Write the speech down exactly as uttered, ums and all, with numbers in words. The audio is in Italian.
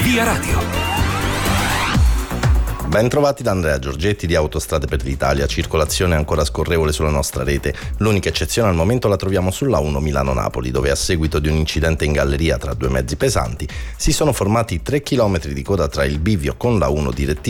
Via Radio. Ben trovati da Andrea Giorgetti di Autostrade per l'Italia. Circolazione ancora scorrevole sulla nostra rete. L'unica eccezione al momento la troviamo sulla uno Milano-Napoli, dove a seguito di un incidente in galleria tra due mezzi pesanti si sono formati tre chilometri di coda tra il bivio con la uno direttiva